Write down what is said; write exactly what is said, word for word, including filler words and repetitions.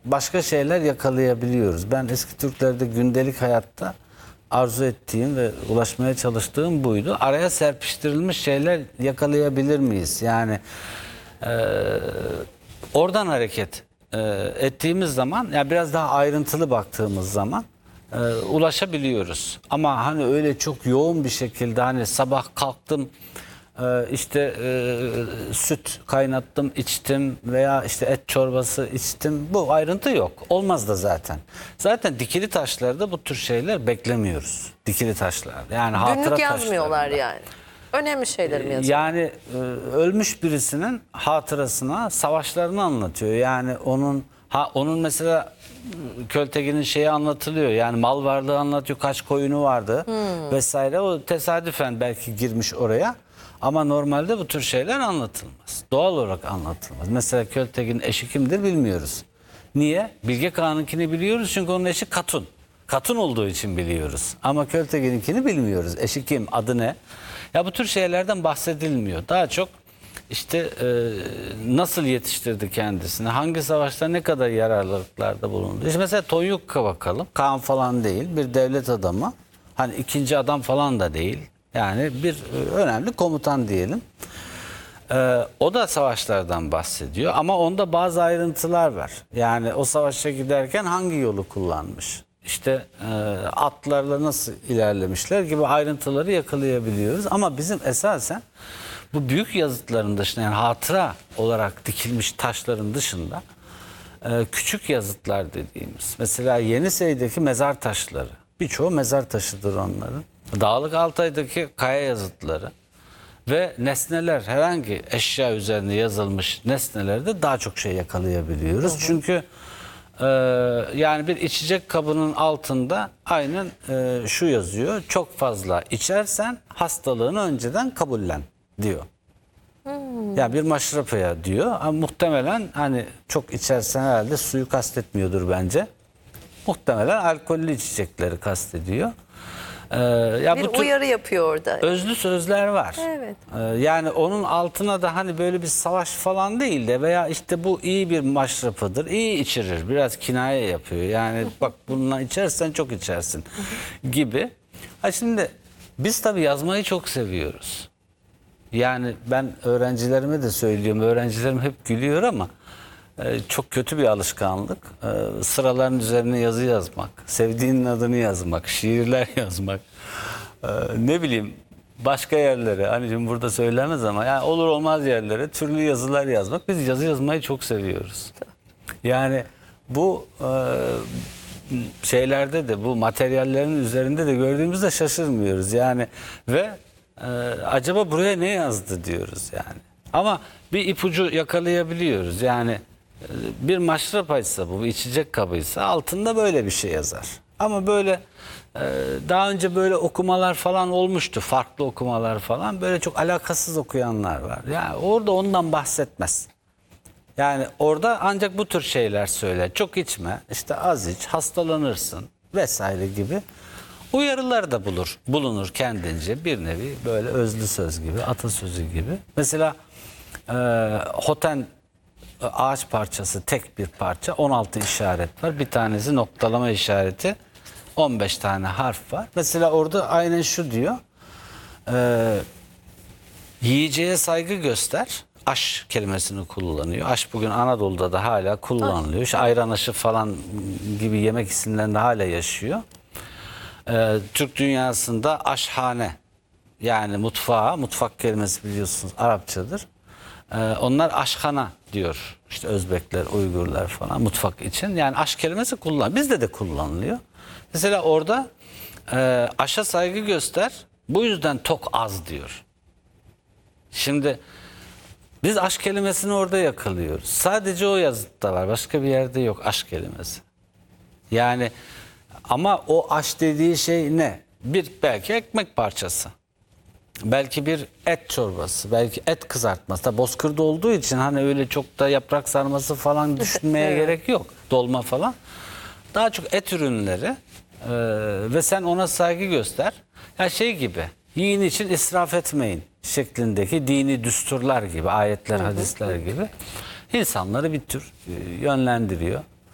başka şeyler yakalayabiliyoruz. Ben eski Türklerde gündelik hayatta arzu ettiğim ve ulaşmaya çalıştığım buydu. Araya serpiştirilmiş şeyler yakalayabilir miyiz? Yani e, oradan hareket e, ettiğimiz zaman, yani biraz daha ayrıntılı baktığımız zaman e, ulaşabiliyoruz. Ama hani öyle çok yoğun bir şekilde hani sabah kalktım, Ee, işte e, süt kaynattım, içtim veya işte et çorbası içtim. Bu ayrıntı yok. Olmaz da zaten. Zaten dikili taşlarda bu tür şeyler beklemiyoruz. Dikili taşlar. Yani hatıra Günlük yazmıyorlar taşlarında. yani. Önemli şeyleri mi yazıyor? Yani e, ölmüş birisinin hatırasına, savaşlarını anlatıyor. Yani onun ha onun mesela Költekin'in şeyi anlatılıyor. Yani mal varlığı anlatıyor, kaç koyunu vardı Hmm. vesaire. O tesadüfen belki girmiş oraya. Ama normalde bu tür şeyler anlatılmaz. Doğal olarak anlatılmaz. Mesela Költekin'in eşi kimdir bilmiyoruz. Niye? Bilge Kağan'ınkini biliyoruz çünkü onun eşi Katun. Katun olduğu için biliyoruz. Ama Költekin'inkini bilmiyoruz. Eşi kim? Adı ne? Ya bu tür şeylerden bahsedilmiyor. Daha çok işte e, nasıl yetiştirdi kendisini, hangi savaşta ne kadar yararlılıklarda bulundu. İşte mesela Tonyuk'a bakalım. Kaan falan değil, bir devlet adamı. Hani ikinci adam falan da değil. Yani bir önemli komutan diyelim. Ee, o da savaşlardan bahsediyor ama onda bazı ayrıntılar var. Yani o savaşa giderken hangi yolu kullanmış? İşte e, atlarla nasıl ilerlemişler gibi ayrıntıları yakalayabiliyoruz. Ama bizim esasen bu büyük yazıtların dışında, yani hatıra olarak dikilmiş taşların dışında e, küçük yazıtlar dediğimiz. Mesela Yenisey'deki mezar taşları. Birçoğu mezar taşıdır onların. Dağlık Altay'daki kaya yazıtları ve nesneler, herhangi eşya üzerine yazılmış nesnelerde daha çok şey yakalayabiliyoruz. Hı hı. Çünkü e, yani bir içecek kabının altında aynen e, şu yazıyor: çok fazla içersen hastalığını önceden kabullen diyor. Hmm. Ya yani bir maşrapaya diyor ama muhtemelen hani çok içersen herhalde suyu kastetmiyordur bence. Muhtemelen alkollü içecekleri kastediyor. Ee, ya bir bu tür uyarı yapıyor orada. özlü sözler var. Evet. Ee, yani onun altına da hani böyle bir savaş falan değil de veya işte bu iyi bir maşrapıdır, iyi içirir, biraz kinaye yapıyor. Yani bak bununla içersen çok içersin gibi. Ha şimdi biz tabii yazmayı çok seviyoruz. Yani ben öğrencilerime de söylüyorum. Öğrencilerim hep gülüyor ama e, çok kötü bir alışkanlık. E, sıraların üzerine yazı yazmak, sevdiğinin adını yazmak, şiirler yazmak. E, ne bileyim başka yerlere, hani şimdi burada söylenmez ama yani olur olmaz yerlere türlü yazılar yazmak. Biz yazı yazmayı çok seviyoruz. Yani bu e, şeylerde de, bu materyallerin üzerinde de gördüğümüzde şaşırmıyoruz. Yani ve Ee, acaba buraya ne yazdı diyoruz yani. Ama bir ipucu yakalayabiliyoruz. Yani e, bir maşrapaysa bu, bir içecek kabıysa altında böyle bir şey yazar. Ama böyle e, daha önce böyle okumalar falan olmuştu. Farklı okumalar falan. Böyle çok alakasız okuyanlar var. Yani orada ondan bahsetmez. Yani orada ancak bu tür şeyler söyler. Çok içme, işte az iç, hastalanırsın vesaire gibi uyarılar da bulur, bulunur kendince, bir nevi böyle özlü söz gibi, atasözü gibi. Mesela e, hoten ağaç parçası, tek bir parça, on altı işaret var. Bir tanesi noktalama işareti, on beş tane harf var. Mesela orada aynen şu diyor: e, yiyeceğe saygı göster. Aş kelimesini kullanıyor. Aş bugün Anadolu'da da hala kullanılıyor. İşte ayran aşı falan gibi yemek isimlerinde hala yaşıyor. Ee, Türk dünyasında aşhane, yani mutfağa, mutfak kelimesi biliyorsunuz Arapçadır. Ee, onlar aşhana diyor. İşte Özbekler, Uygurlar falan mutfak için. Yani aş kelimesi kullan. Bizde de kullanılıyor. Mesela orada e, aşa saygı göster. Bu yüzden tok az diyor. Şimdi biz aşk kelimesini orada yakalıyoruz. Sadece o yazıtta var. Başka bir yerde yok aşk kelimesi. Yani ama o aş dediği şey ne? Bir belki ekmek parçası. Belki bir et çorbası. Belki et kızartması. Da Bozkır'da olduğu için hani öyle çok da yaprak sarması falan düşünmeye Evet. gerek yok. Dolma falan. Daha çok et ürünleri e, ve sen ona saygı göster. Ya şey gibi, yiyin için israf etmeyin şeklindeki dini düsturlar gibi, ayetler, hadisler gibi insanları bir tür e, yönlendiriyor.